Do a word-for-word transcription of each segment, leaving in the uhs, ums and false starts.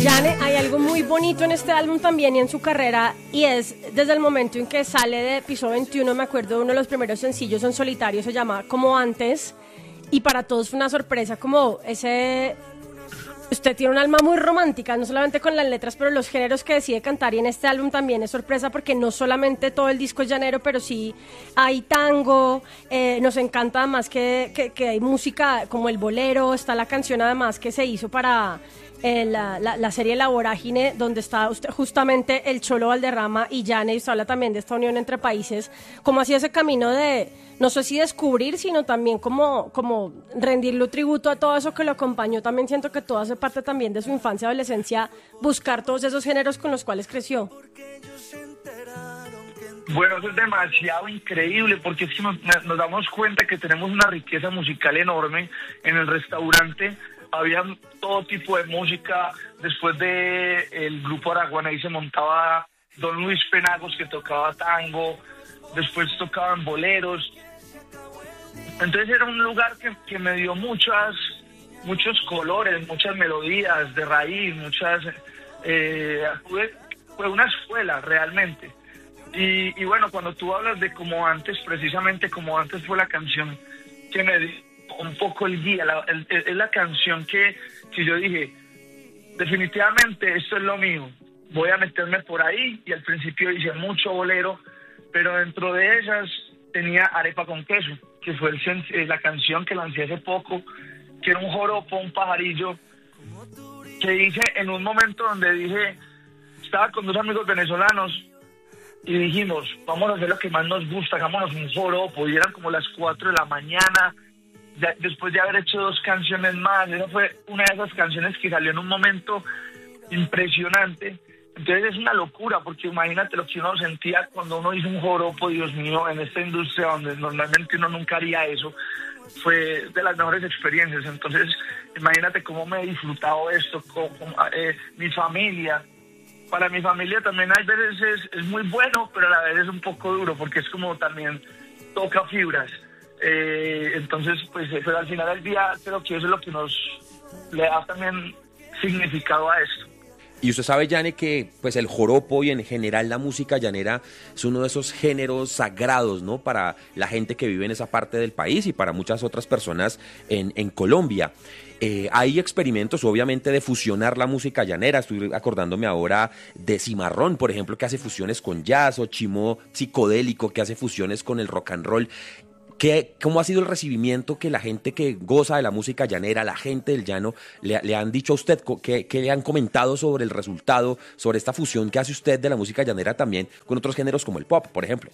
Yane, hay algo muy bonito en este álbum también y en su carrera, y es desde el momento en que sale de Piso veintiuno. Me acuerdo de uno de los primeros sencillos en solitario, se llama Como Antes, y para todos fue una sorpresa, como ese... Usted tiene un alma muy romántica, no solamente con las letras, pero los géneros que decide cantar, y en este álbum también es sorpresa porque no solamente todo el disco es llanero, pero sí hay tango, eh, nos encanta además que, que, que hay música como el bolero, está la canción además que se hizo para... Eh, la, la, la serie La Vorágine, donde está usted, justamente el Cholo Valderrama y Yane, y usted habla también de esta unión entre países. ¿Cómo hacía ese camino de, no sé si descubrir, sino también como, como rendirle tributo a todo eso que lo acompañó? También siento que todo hace parte también de su infancia, adolescencia, buscar todos esos géneros con los cuales creció. Bueno, eso es demasiado increíble, porque es que nos, nos damos cuenta que tenemos una riqueza musical enorme en el restaurante. Había todo tipo de música. Después de el grupo Araguaney se montaba Don Luis Penagos, que tocaba tango, después tocaban boleros. Entonces era un lugar que, que me dio muchas, muchos colores, muchas melodías de raíz, muchas... Eh, fue, fue una escuela realmente. Y, y bueno, cuando tú hablas de Como Antes, precisamente Como Antes fue la canción que me dio un poco el guía, la, el, el, es la canción que, que yo dije, definitivamente esto es lo mío, voy a meterme por ahí. Y al principio hice mucho bolero, pero dentro de esas tenía Arepa con Queso, que fue el, la canción que lancé hace poco, que era un joropo, un pajarillo, que hice en un momento donde dije, estaba con dos amigos venezolanos y dijimos, vamos a hacer lo que más nos gusta, hagámonos un joropo, y eran como las cuatro de la mañana, ya, después de haber hecho dos canciones más. Esa fue una de esas canciones que salió en un momento impresionante. Entonces es una locura, porque imagínate lo que uno sentía cuando uno hizo un joropo. Dios mío, en esta industria donde normalmente uno nunca haría eso, fue de las mejores experiencias. Entonces imagínate cómo me he disfrutado esto, con, con eh, mi familia. Para mi familia también hay veces es, es muy bueno, pero a la vez es un poco duro, porque es como también toca fibras. Eh, entonces, pues, pero al final del día creo que eso es lo que nos le da también significado a esto. Y usted sabe, Yane, que pues el joropo y en general la música llanera es uno de esos géneros sagrados, ¿no? Para la gente que vive en esa parte del país y para muchas otras personas en, en Colombia. Eh, hay experimentos, obviamente, de fusionar la música llanera. Estoy acordándome ahora de Cimarrón, por ejemplo, que hace fusiones con jazz, o Chimo Psicodélico, que hace fusiones con el rock and roll. ¿Qué, ¿Cómo ha sido el recibimiento que la gente que goza de la música llanera, la gente del llano, le, le han dicho a usted? ¿Qué, ¿Qué le han comentado sobre el resultado, sobre esta fusión que hace usted de la música llanera también con otros géneros como el pop, por ejemplo?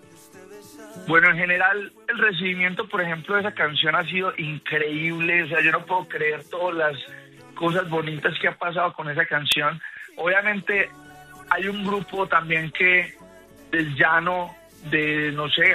Bueno, en general, el recibimiento, por ejemplo, de esa canción ha sido increíble. O sea, yo no puedo creer todas las cosas bonitas que ha pasado con esa canción. Obviamente, hay un grupo también que del llano, de, no sé...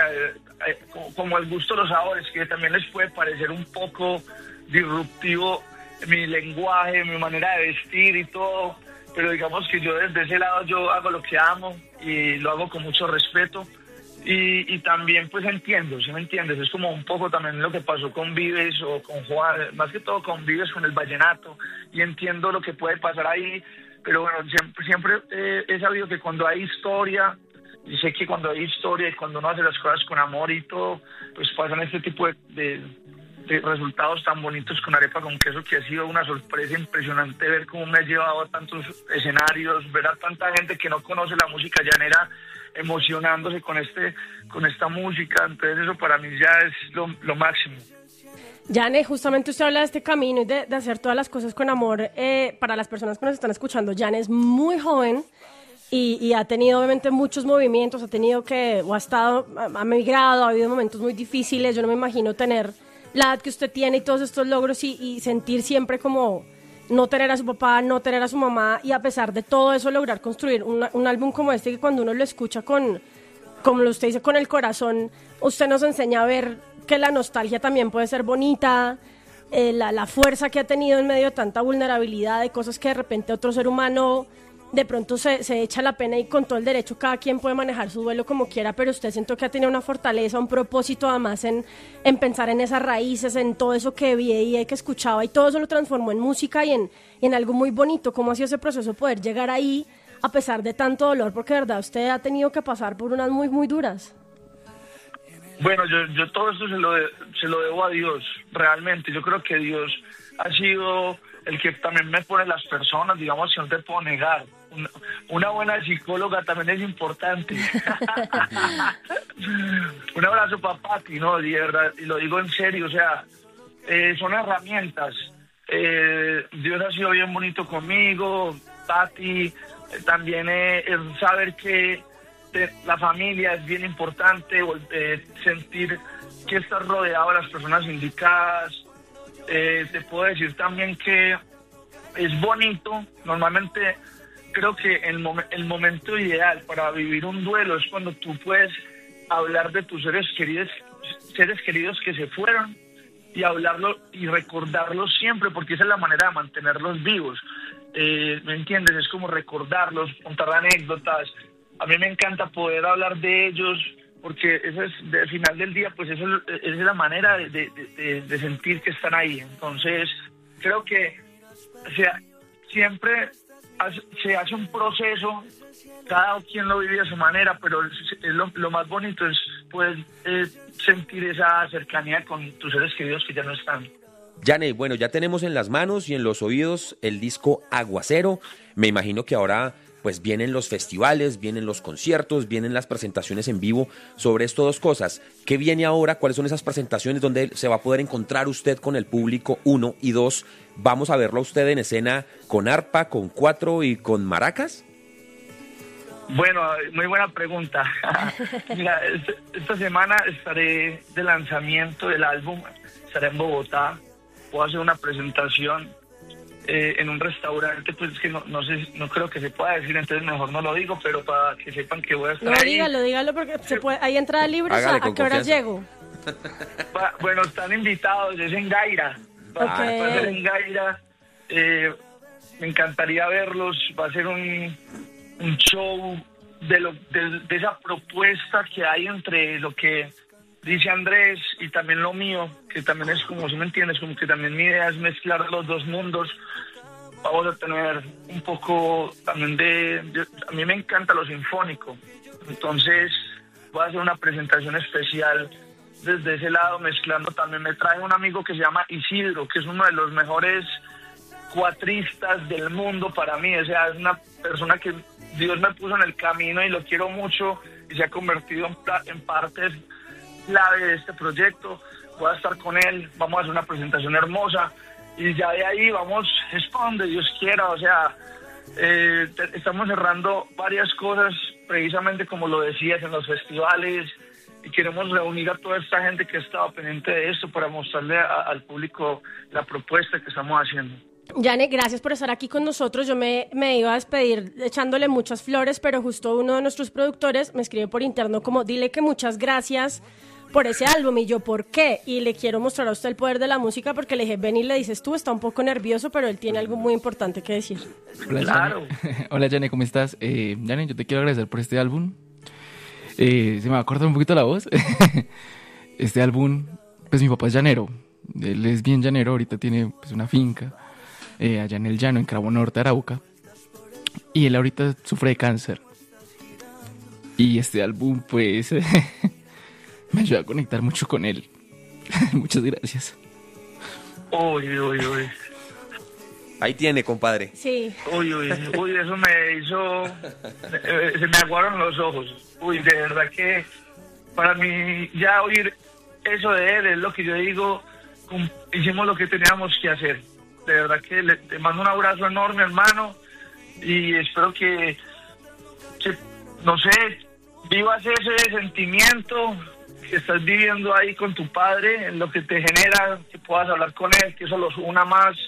como el gusto de los sabores, que también les puede parecer un poco disruptivo mi lenguaje, mi manera de vestir y todo, pero digamos que yo desde ese lado yo hago lo que amo y lo hago con mucho respeto, y, y también pues entiendo, ¿sí me entiendes? Es como un poco también lo que pasó con Vives o con Juan, más que todo con Vives, con el vallenato, y entiendo lo que puede pasar ahí, pero bueno, siempre, siempre eh, he sabido que cuando hay historia, y sé que cuando hay historia y cuando uno hace las cosas con amor y todo, pues pasan este tipo de, de, de resultados tan bonitos con Arepa con Queso, que ha sido una sorpresa impresionante ver cómo me ha llevado a tantos escenarios, ver a tanta gente que no conoce la música llanera emocionándose con este con esta música. Entonces eso para mí ya es lo, lo máximo. Yane, justamente usted habla de este camino y de, de hacer todas las cosas con amor. Eh, para las personas que nos están escuchando, Yane es muy joven. Y, y ha tenido obviamente muchos movimientos, ha tenido que, o ha estado, ha migrado, ha habido momentos muy difíciles. Yo no me imagino tener la edad que usted tiene y todos estos logros y, y sentir siempre como no tener a su papá, no tener a su mamá, y a pesar de todo eso lograr construir una, un álbum como este, que cuando uno lo escucha con, como usted dice, con el corazón, usted nos enseña a ver que la nostalgia también puede ser bonita, eh, la, la fuerza que ha tenido en medio de tanta vulnerabilidad, de cosas que de repente otro ser humano de pronto se, se echa la pena y con todo el derecho cada quien puede manejar su duelo como quiera, pero usted siento que ha tenido una fortaleza, un propósito además en, en pensar en esas raíces, en todo eso que veía y que escuchaba y todo eso lo transformó en música y en, en algo muy bonito. ¿Cómo ha sido ese proceso poder llegar ahí a pesar de tanto dolor? Porque de verdad usted ha tenido que pasar por unas muy, muy duras. Bueno, yo, yo todo esto se lo, de, se lo debo a Dios, realmente. Yo creo que Dios ha sido el que también me pone las personas, digamos, que no te puedo negar. Una, una buena psicóloga también es importante. Un abrazo para Pati, ¿no? Y, de verdad, y lo digo en serio, o sea, eh, son herramientas. Eh, Dios ha sido bien bonito conmigo, Pati, eh, también eh, es saber que te, la familia es bien importante, eh, sentir que estás rodeado de las personas indicadas. Eh, te puedo decir también que es bonito, normalmente creo que el, mom- el momento ideal para vivir un duelo es cuando tú puedes hablar de tus seres queridos, seres queridos que se fueron y hablarlo y recordarlos siempre, porque esa es la manera de mantenerlos vivos. Eh, ¿me entiendes? Es como recordarlos, contar anécdotas. A mí me encanta poder hablar de ellos, porque eso es, al final del día, pues eso es, es la manera de, de, de, de sentir que están ahí. Entonces, creo que o sea, siempre hace, se hace un proceso, cada quien lo vive a su manera, pero es, es lo, lo más bonito es poder eh, sentir esa cercanía con tus seres queridos que ya no están. Yane, bueno, ya tenemos en las manos y en los oídos el disco Aguacero. Me imagino que ahora pues vienen los festivales, vienen los conciertos, vienen las presentaciones en vivo. Sobre esto dos cosas. ¿Qué viene ahora? ¿Cuáles son esas presentaciones donde se va a poder encontrar usted con el público? Uno. Y dos, ¿vamos a verlo a usted en escena con arpa, con cuatro y con maracas? Bueno, muy buena pregunta. Mira, esta semana estaré de lanzamiento del álbum, estaré en Bogotá, voy a hacer una presentación eh, en un restaurante, pues que no, no sé, no creo que se pueda decir, entonces mejor no lo digo, pero para que sepan que voy a estar no, ahí. dígalo, dígalo, porque se puede, hay entrada libre. Hágale, ¿A qué con hora confianza. llego? Va, bueno, están invitados, es en Gaira, va, Ok. va a ser en Gaira, eh, me encantaría verlos, va a ser un, un show de, lo, de, de esa propuesta que hay entre lo que dice Andrés y también lo mío, que también es como, si me entiendes, como que también mi idea es mezclar los dos mundos. Vamos a tener un poco también de, de a mí me encanta lo sinfónico, entonces voy a hacer una presentación especial desde ese lado, mezclando también. Me trae un amigo que se llama Isidro, que es uno de los mejores cuatristas del mundo para mí, o sea, es una persona que Dios me puso en el camino y lo quiero mucho y se ha convertido en, pla- en parte clave de este proyecto. Voy a estar con él, vamos a hacer una presentación hermosa y ya de ahí vamos, es para donde Dios quiera, o sea, eh, te- estamos cerrando varias cosas, precisamente como lo decías, en los festivales, y queremos reunir a toda esta gente que ha estado pendiente de esto para mostrarle a- al público la propuesta que estamos haciendo. Yane, gracias por estar aquí con nosotros. Yo me, me iba a despedir echándole muchas flores, pero justo uno de nuestros productores me escribe por interno como, dile que muchas gracias por ese álbum. Y yo, ¿por qué? Y le quiero mostrar a usted el poder de la música, porque le dije, ven y le dices tú, está un poco nervioso, pero él tiene algo muy importante que decir. Hola, Claro. Yane. Hola, Yane, ¿cómo estás? Eh, Yane, yo te quiero agradecer por este álbum. Eh, se me va a cortar un poquito la voz. Este álbum, pues mi papá es llanero. Él es bien llanero, ahorita tiene pues, una finca eh, allá en el llano, en Cravo Norte, Arauca. Y él ahorita sufre de cáncer. Y este álbum, pues, me ayuda a conectar mucho con él. Muchas gracias. Uy, uy, uy. Ahí tiene, compadre. Sí. Uy, uy, uy, eso me hizo, eh, se me aguaron los ojos. Uy, de verdad que para mí ya oír eso de él es lo que yo digo, cum- hicimos lo que teníamos que hacer. De verdad que le, te mando un abrazo enorme, hermano, y espero que, que, no sé, vivas ese sentimiento que estás viviendo ahí con tu padre, en lo que te genera, que puedas hablar con él, que eso los una más.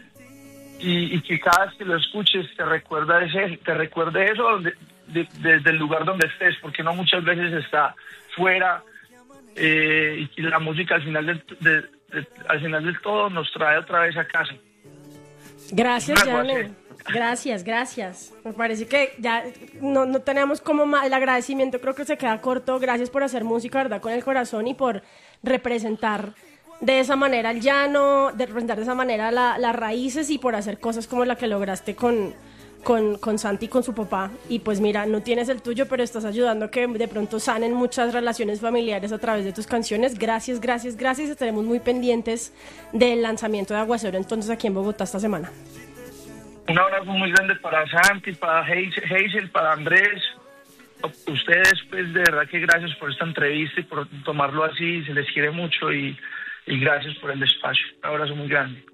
Y, y que cada vez que lo escuches te recuerda ese, te recuerde eso de, de, desde el lugar donde estés, porque no muchas veces está fuera, eh, y la música al final del, de, de, al final del todo nos trae otra vez a casa. Gracias, Un Yane. aguacero. Gracias, gracias. Me parece que ya no, no tenemos como más, el agradecimiento creo que se queda corto. Gracias por hacer música, ¿verdad? Con el corazón y por representar de esa manera el llano, de representar de esa manera la, las raíces y por hacer cosas como la que lograste con, con, con Santi y con su papá. Y pues mira, no tienes el tuyo, pero estás ayudando a que de pronto sanen muchas relaciones familiares a través de tus canciones. Gracias, gracias, gracias. Estaremos muy pendientes del lanzamiento de Aguacero entonces aquí en Bogotá esta semana. Un abrazo muy grande para Santi, para Hazel, para Andrés. Ustedes, pues, de verdad que gracias por esta entrevista y por tomarlo así. Se les quiere mucho y, y gracias por el espacio. Un abrazo muy grande.